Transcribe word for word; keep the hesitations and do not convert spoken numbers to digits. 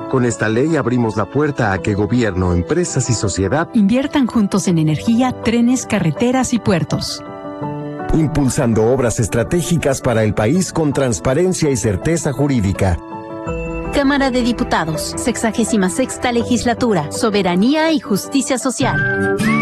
Con esta ley abrimos la puerta a que gobierno, empresas y sociedad inviertan juntos en energía, trenes, carreteras y puertos. Impulsando obras estratégicas para el país con transparencia y certeza jurídica. Cámara de Diputados, sexagésima sexta legislatura, Soberanía y Justicia Social.